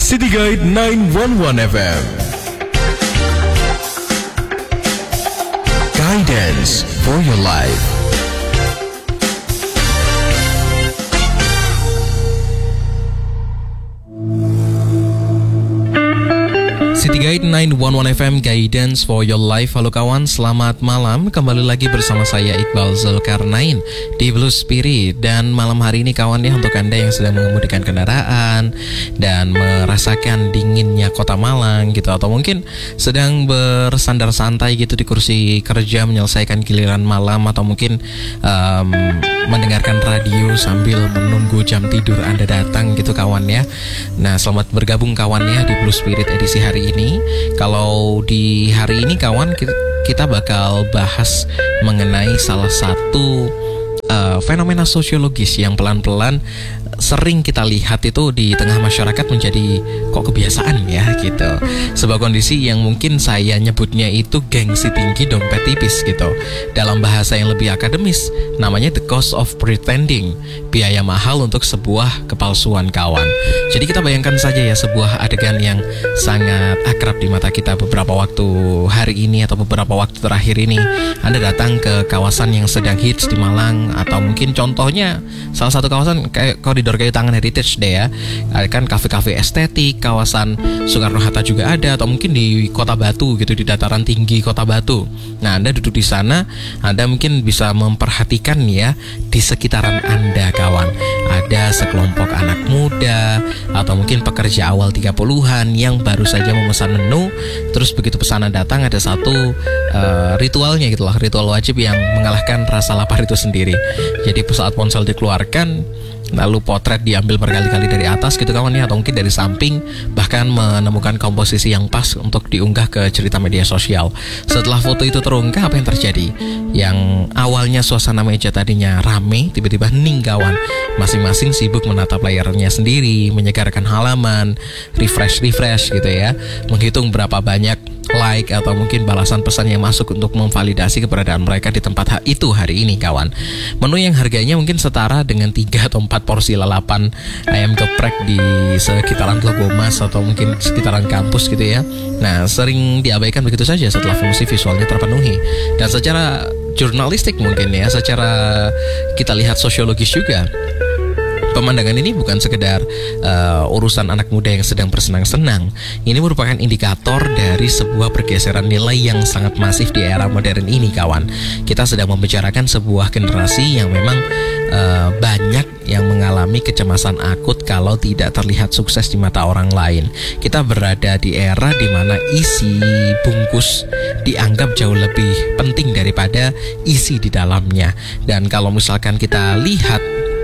City Guide 911 FM. Guidance for your life. City Guide 911 FM, Guidance for your life. Halo kawan, selamat malam. Kembali lagi bersama saya Iqbal Zulkarnain di Blue Spirit. Dan malam hari ini kawan ya, untuk Anda yang sedang mengemudikan kendaraan dan merasakan dinginnya kota Malang gitu, atau mungkin sedang bersandar santai gitu di kursi kerja menyelesaikan giliran malam, atau mungkin mendengarkan radio sambil menunggu jam tidur Anda datang gitu kawan ya. Nah, selamat bergabung kawan ya di Blue Spirit edisi hari ini. Kalau di hari ini kawan, kita bakal bahas mengenai salah satu fenomena sosiologis yang pelan-pelan sering kita lihat itu di tengah masyarakat menjadi kok kebiasaan ya gitu. Sebuah kondisi yang mungkin saya nyebutnya itu gengsi tinggi dompet tipis gitu. Dalam bahasa yang lebih akademis namanya the cost of pretending, biaya mahal untuk sebuah kepalsuan kawan. Jadi kita bayangkan saja ya, sebuah adegan yang sangat akrab di mata kita beberapa waktu hari ini atau beberapa waktu terakhir ini. Anda datang ke kawasan yang sedang hits di Malang, atau mungkin contohnya salah satu kawasan kayak koridor kayu tangan heritage deh ya. Ada kan kafe-kafe estetik, kawasan Soekarno-Hatta juga ada, atau mungkin di Kota Batu gitu, di dataran tinggi Kota Batu. Nah, Anda duduk di sana, Anda mungkin bisa memperhatikan ya, di sekitaran Anda kawan, ada sekelompok anak muda atau mungkin pekerja awal 30-an yang baru saja memesan menu. Terus begitu pesanan datang, ada satu ritualnya gitulah, ritual wajib yang mengalahkan rasa lapar itu sendiri. Jadi saat ponsel dikeluarkan, lalu potret diambil berkali-kali dari atas gitu kawan ya, atau mungkin dari samping, bahkan menemukan komposisi yang pas untuk diunggah ke cerita media sosial. Setelah foto itu terunggah, apa yang terjadi? Yang awalnya suasana meja tadinya rame, tiba-tiba hening kawan. Masing-masing sibuk menatap layarnya sendiri, menyegarkan halaman, refresh gitu ya, menghitung berapa banyak like atau mungkin balasan pesan yang masuk untuk memvalidasi keberadaan mereka di tempat itu hari ini kawan. Menu yang harganya mungkin setara dengan 3 atau 4 porsi lalapan ayam geprek di sekitaran Telaga Mas atau mungkin sekitaran kampus gitu ya. Nah, sering diabaikan begitu saja setelah fungsi visualnya terpenuhi. Dan secara jurnalistik mungkin ya, secara kita lihat sosiologis juga, pemandangan ini bukan sekedar urusan anak muda yang sedang bersenang-senang. Ini merupakan indikator dari sebuah pergeseran nilai yang sangat masif di era modern ini kawan. Kita sedang membicarakan sebuah generasi yang memang banyak yang mengalami kecemasan akut kalau tidak terlihat sukses di mata orang lain. Kita berada di era di mana isi bungkus dianggap jauh lebih penting daripada isi di dalamnya. Dan kalau misalkan kita lihat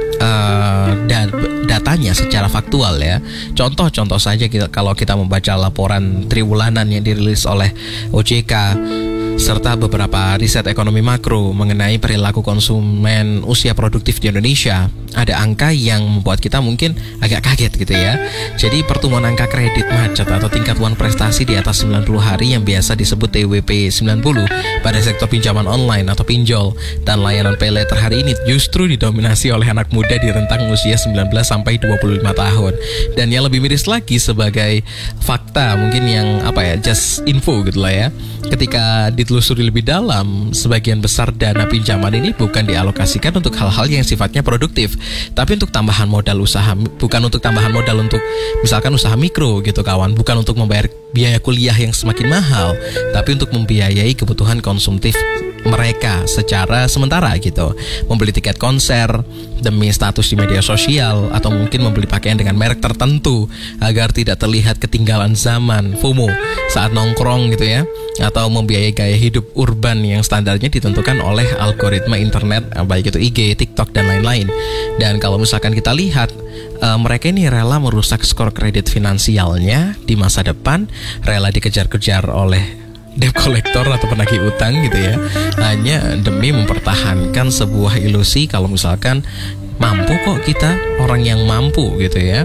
datanya secara faktual ya, contoh saja kalau kita membaca laporan triwulanan yang dirilis oleh OJK serta beberapa riset ekonomi makro mengenai perilaku konsumen usia produktif di Indonesia, ada angka yang membuat kita mungkin agak kaget gitu ya. Jadi pertumbuhan angka kredit macet atau tingkat wan prestasi di atas 90 hari yang biasa disebut TWP 90 pada sektor pinjaman online atau pinjol dan layanan pay later hari ini justru didominasi oleh anak muda di rentang usia 19 sampai 25 tahun. Dan yang lebih miris lagi, sebagai fakta mungkin yang just info gitu lah ya, ketika ditelusuri lebih dalam, sebagian besar dana pinjaman ini bukan dialokasikan untuk hal-hal yang sifatnya produktif, tapi untuk tambahan modal usaha. Bukan untuk tambahan modal untuk misalkan usaha mikro gitu kawan, bukan untuk membayar biaya kuliah yang semakin mahal, tapi untuk membiayai kebutuhan konsumtif mereka secara sementara gitu. Membeli tiket konser demi status di media sosial, atau mungkin membeli pakaian dengan merek tertentu agar tidak terlihat ketinggalan zaman, FOMO, saat nongkrong gitu ya, atau membiayai gaya hidup urban yang standarnya ditentukan oleh algoritma internet, baik itu IG, TikTok dan lain-lain. Dan kalau misalkan kita lihat, mereka ini rela merusak skor kredit finansialnya di masa depan, rela dikejar-kejar oleh debt collector atau penagih utang gitu ya, hanya demi mempertahankan sebuah ilusi kalau misalkan mampu kok kita, orang yang mampu gitu ya.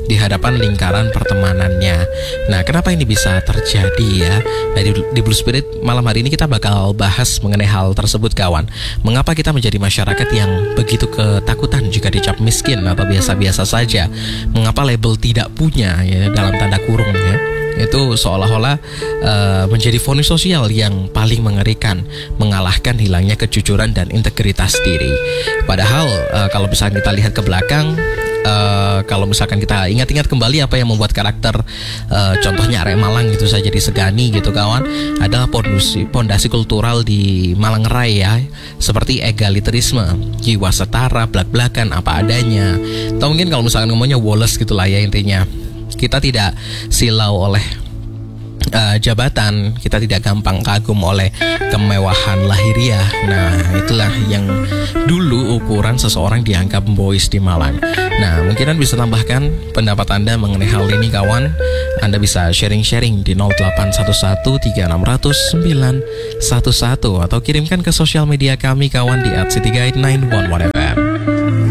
di hadapan lingkaran pertemanannya. Nah, kenapa ini bisa terjadi ya? Nah, di Blue Spirit malam hari ini kita bakal bahas mengenai hal tersebut, kawan. Mengapa kita menjadi masyarakat yang begitu ketakutan jika dicap miskin atau biasa-biasa saja? Mengapa label tidak punya ya dalam tanda kurung ya? Itu seolah-olah menjadi vonis sosial yang paling mengerikan, mengalahkan hilangnya kejujuran dan integritas diri. Padahal kalau misalnya kita lihat ke belakang, kalau misalkan kita ingat-ingat kembali apa yang membuat karakter contohnya Arek Malang itu saja disegani gitu, kawan, adalah pondasi kultural di Malang Raya, seperti egalitarisme, jiwa setara, blak-blakan, apa adanya. Atau mungkin kalau misalkan ngomongnya Wallace gitulah ya, intinya kita tidak silau oleh jabatan, kita tidak gampang kagum oleh kemewahan lahiriah. Nah, itulah yang dulu ukuran seseorang dianggap boys di Malang. Nah, mungkin Anda bisa tambahkan pendapat Anda mengenai hal ini, kawan. Anda bisa sharing-sharing di 081136000911 atau kirimkan ke sosial media kami, kawan, di @cityguide911.